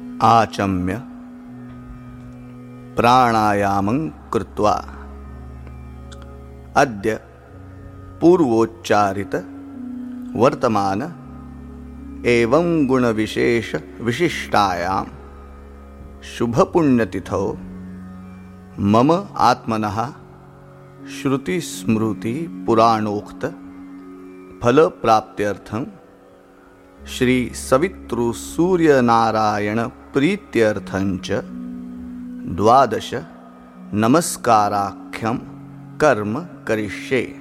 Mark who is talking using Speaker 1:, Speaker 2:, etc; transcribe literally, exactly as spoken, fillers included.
Speaker 1: आचम्य प्राणायामं कृत्वा अद्य पूर्वोच्चारित वर्तमान एवं गुणविशेष विशिष्टायां शुभपुण्यतिथौ मम आत्मनः श्रुतिस्मृति पुराणोक्त फलप्राप्त्यर्थं श्री सवितृसूर्यनारायण प्रीत्यर्थंच द्वादश नमस्काराख्यं कर्म करिष्ये।